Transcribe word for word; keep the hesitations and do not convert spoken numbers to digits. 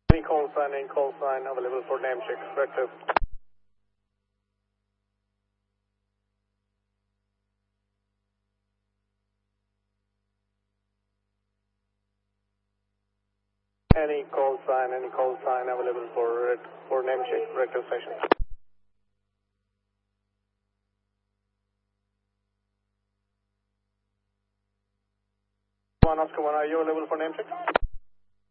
Any call sign, any call sign available for name check, corrective. Any call sign, any call sign available for for name check, corrective station. One Oscar one, are you available for name check?